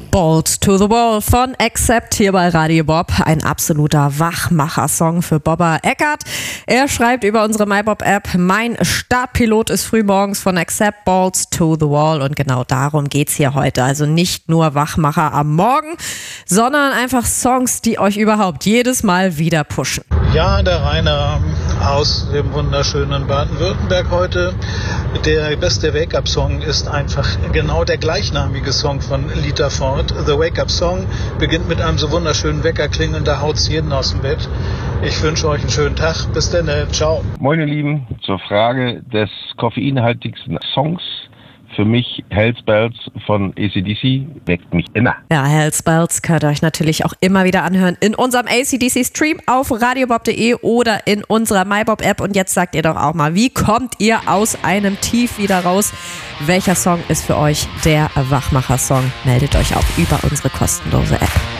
Balls to the Wall von Accept hier bei Radio Bob. Ein absoluter Wachmacher-Song für Bobber Eckert. Er schreibt über unsere MyBob-App: Mein Startpilot ist frühmorgens von Accept, Balls to the Wall. Und genau darum geht's hier heute. Also nicht nur Wachmacher am Morgen, sondern einfach Songs, die euch überhaupt jedes Mal wieder pushen. Ja, der Rainer aus dem wunderschönen Baden-Württemberg heute. Der beste Wake-up-Song ist einfach genau der gleichnamige Song von Lita Ford. The Wake-up-Song beginnt mit einem so wunderschönen Wecker klingeln, da haut's jeden aus dem Bett. Ich wünsche euch einen schönen Tag. Bis dann, ciao. Moin ihr Lieben, zur Frage des koffeinhaltigsten Songs. Für mich Hells Bells von AC/DC weckt mich immer. Ja, Hells Bells könnt ihr euch natürlich auch immer wieder anhören in unserem AC/DC-Stream auf radiobob.de oder in unserer MyBob-App. Und jetzt sagt ihr doch auch mal, wie kommt ihr aus einem Tief wieder raus? Welcher Song ist für euch der Wachmacher-Song? Meldet euch auch über unsere kostenlose App.